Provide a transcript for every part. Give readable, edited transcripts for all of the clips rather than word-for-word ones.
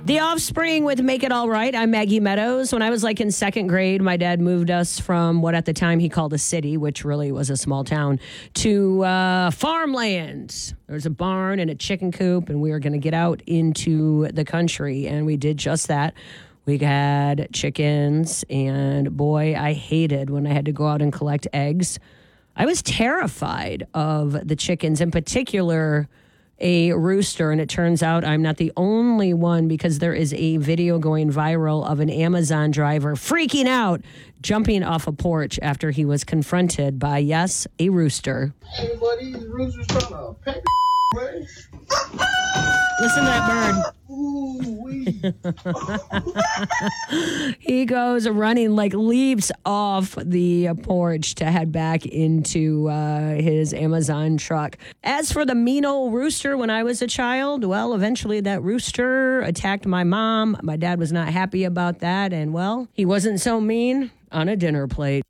The Offspring with Make It All Right. I'm Maggie Meadows. When I was like in second grade, my dad moved us from what at the time he called a city, which really was a small town, to farmland. There was a barn and a chicken coop, and we were going to get out into the country, and we did just that. We had chickens, and boy, I hated when I had to go out and collect eggs. I was terrified of the chickens, in particular a rooster, and it turns out I'm not the only one because there is a video going viral of an Amazon driver freaking out, jumping off a porch after he was confronted by, yes, a rooster. Hey, buddy, these roosters trying to peck away. Listen to that bird. Ooh-wee. He goes running, like leaps off the porch to head back into his Amazon truck. As for the mean old rooster when I was a child, well, eventually that rooster attacked my mom. My dad was not happy about that. And, well, he wasn't so mean on a dinner plate.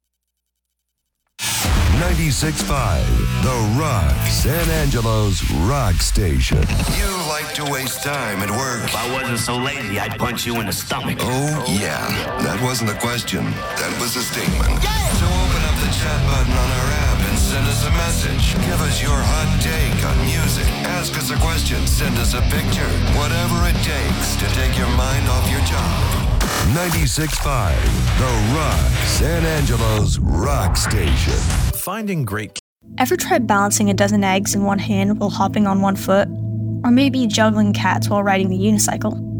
96.5, The Rock, San Angelo's rock station. You like to waste time at work. If I wasn't so lazy, I'd punch you in the stomach. Oh, yeah. That wasn't a question. That was a statement. So open up the chat button on our app and send us a message. Give us your hot take on music. Ask us a question. Send us a picture. Whatever it takes to take your mind off your job. 96.5, The Rock, San Angelo's rock station. Finding great. Ever tried balancing a dozen eggs in one hand while hopping on one foot? Or maybe juggling cats while riding the unicycle?